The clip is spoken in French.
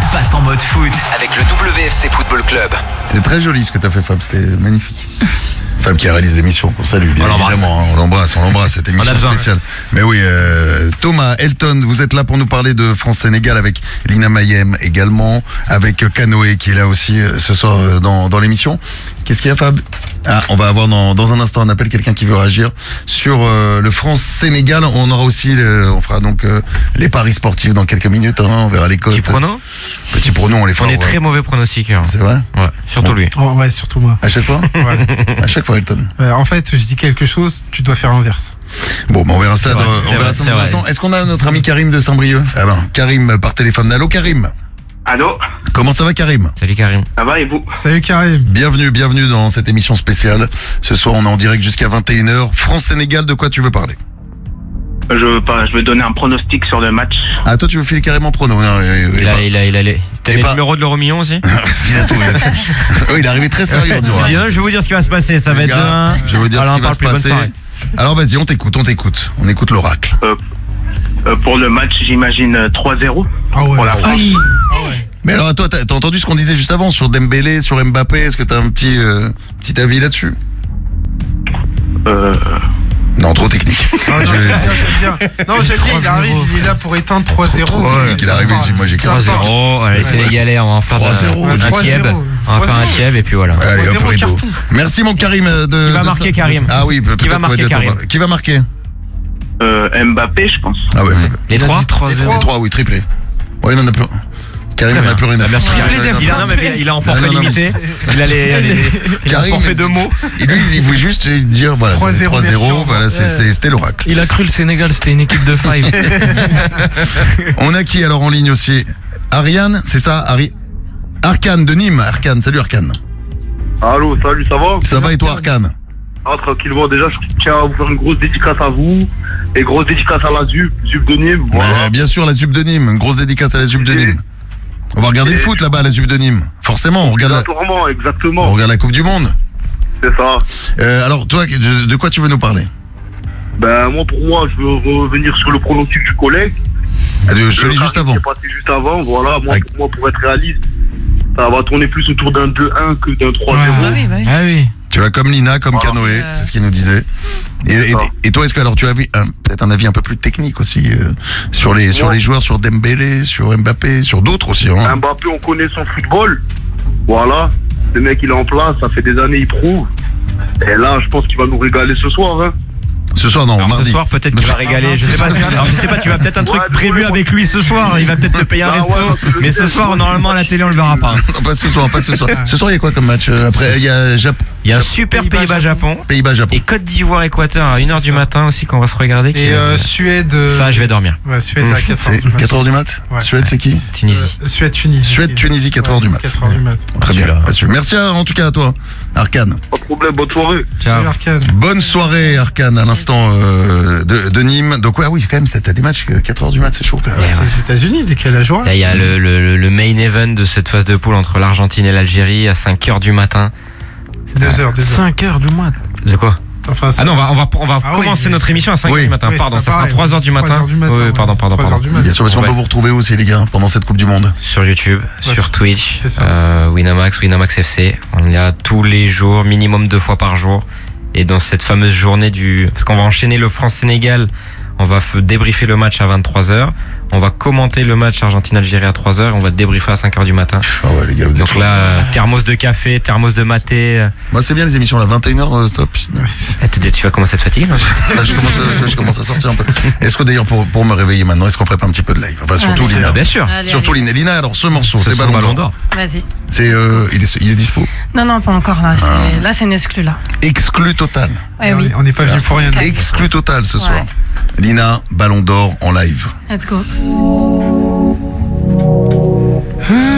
passe en mode foot avec le WFC Football Club. C'était très joli ce que t'as fait, Fab, c'était magnifique. Fab qui réalise l'émission, on salue bien évidemment, on l'embrasse cette émission spéciale. Mais oui, Thomas, Elton, vous êtes là pour nous parler de France-Sénégal avec Lina Mayem également, avec Canoë qui est là aussi ce soir dans l'émission. Qu'est-ce qu'il y a, Fab ? On va avoir dans un instant un appel, quelqu'un qui veut réagir sur le France-Sénégal. On aura aussi, on fera donc les paris sportifs dans quelques minutes, on verra les cotes. Petit prono, on les fera. On est très mauvais pronostiqueurs. C'est vrai ? Ouais, surtout lui. Oh, ouais, surtout moi. À chaque fois ? Ouais. À chaque fois, Elton. En fait, je dis quelque chose, tu dois faire l'inverse. Bon, on verra ça dans un instant. Est-ce qu'on a notre ami Karim de Saint-Brieuc ? Ah ben, Karim par téléphone. Allô, Karim ? Allô ? Comment ça va, Karim ? Salut Karim. Ça va et vous ? Salut Karim. Bienvenue dans cette émission spéciale. Ce soir, on est en direct jusqu'à 21h. France-Sénégal, de quoi tu veux parler ? Je veux donner un pronostic sur le match. Ah, toi, tu veux filer carrément prono. Il a les... T'as les numéros de l'euro million aussi ? Il a tout. Oui, il est arrivé très sérieux. Je vais vous dire ce qui va se passer. Ça va être demain. Je vais vous dire ce qui va se passer. Alors, vas-y, on t'écoute. On écoute l'oracle. Pour le match, j'imagine 3-0. Ah ouais. Pour la France. Mais alors, toi, t'as entendu ce qu'on disait juste avant sur Dembélé, sur Mbappé ? Est-ce que t'as un petit avis là-dessus ? Non, trop technique. Ah, non, je veux dire. Non, j'aime bien, il arrive, il est là pour éteindre 3-0. Trop technique, il est arrivé, moi j'ai 3-0. Allez, Sénégalais, on va en faire un tieb. On va faire un tieb et puis voilà. Allez, 3-0 carton. Merci mon Karim. Qui va marquer Karim ? Ah oui, peut-être. Qui va marquer Karim ? Qui va marquer ? Mbappé, je pense. Ah ouais. Les 3 ? Les 3, oui, triplé. Ouais, il en a plus. Karim n'en a plus rien à faire. Merci. Il a en forfait limité. Il a les forfaits de mots. Et lui, il voulait juste dire voilà, 3-0, voilà, c'était l'oracle. Il a cru le Sénégal, c'était une équipe de 5. On a qui alors en ligne aussi ? Ariane, c'est ça ? Arkane de Nîmes. Arkane, salut Arkane. Allô, salut, ça va ? Ça va et toi Arkane ? Tranquillement, déjà, je tiens à vous faire une grosse dédicace à vous et grosse dédicace à la ZUB de Nîmes. Voilà. Bien sûr, la ZUB de Nîmes, une grosse dédicace à la ZUB de Nîmes. On va regarder le foot là-bas à la ZUB de Nîmes. Forcément, on regarde exactement. On regarde la Coupe du Monde. C'est ça. Alors, toi, de quoi tu veux nous parler ? Pour moi, je veux revenir sur le pronostic du collègue. Je te lis juste avant. C'est passé juste avant, voilà. Pour être réaliste, ça va tourner plus autour d'un 2-1 que d'un 3-0. Ah oui. Tu vois, comme Lina, comme Canoë, c'est ce qu'il nous disait. Et toi, est-ce que alors tu as peut-être un avis un peu plus technique aussi sur les joueurs, sur Dembélé, sur Mbappé, sur d'autres aussi hein. Mbappé, on connaît son football. Voilà. Le mec, il est en place, ça fait des années, il prouve. Et là, je pense qu'il va nous régaler ce soir. Hein. Ce soir, non, alors, mardi. Ce soir, peut-être qu'il va régaler. Je sais pas, tu as peut-être un truc prévu avec lui ce soir. Il va peut-être te payer un resto. Mais ce soir, normalement, à la télé, on le verra pas. Non, pas ce soir. Ce soir, il y a quoi comme match ? Après, il y a Japon. Il y a un super Pays-Bas-Japon. Pays-Bas-Japon. Et Côte d'Ivoire-Équateur à 1h du matin aussi qu'on va se regarder. Et Suède. Ça, je vais dormir. Ouais, Suède à 4h du mat. 4h du mat ? Ouais. Suède, c'est qui ? Tunisie. Suède-Tunisie, 4h du mat. 4h du mat. Très bien. Merci en tout cas à toi, Arkane. Pas de problème, bonne soirée. Ciao. Bonne soirée, Arkane, à l'instant de Nîmes. Donc, oui, quand même, t'as des matchs 4h du mat, c'est chaud. C'est les États-Unis, décalage horaire. Là, il y a le main event de cette phase de poule entre l'Argentine et l'Algérie à 5h du matin. 2h. 5h du matin. De quoi ? Enfin, non, on va commencer notre émission à 5h du matin. Pardon, ça sera 3h du matin. Oui, pardon. 3h du matin. Bien sûr, parce qu'on peut vous retrouver aussi, les gars, pendant cette Coupe du Monde. Sur YouTube, sur Twitch, ça. Winamax FC. On est là tous les jours, minimum 2 fois par jour. Et dans cette fameuse journée parce qu'on va enchaîner le France-Sénégal, on va débriefer le match à 23h. On va commenter le match Argentine-Algérie à 3h. On va débriefer à 5h du matin. Ah ouais, les gars, vous êtes donc là, thermos de café, thermos de maté. Moi, c'est bien les émissions à 21h, stop. Tu vas commencer à te fatiguer là. Je commence à sortir un peu. Est-ce que d'ailleurs, pour me réveiller maintenant, est-ce qu'on ferait pas un petit peu de live ? Enfin, surtout Lina. Bien sûr. Surtout Lina. Lina, alors ce morceau, c'est Ballon d'Or. Vas-y. Il est dispo ? Non, pas encore là. Là, c'est une exclu là. Exclu total. Ouais, oui. On n'est pas venu pour rien. Exclu total ce soir. Lina, Ballon d'Or en live. Let's go.